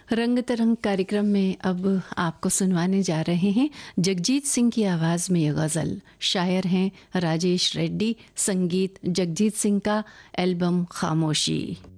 रंग तरंग कार्यक्रम में अब आपको सुनवाने जा रहे हैं जगजीत सिंह की आवाज़ में ये गज़ल। शायर हैं राजेश रेड्डी, संगीत जगजीत सिंह का, एल्बम खामोशी।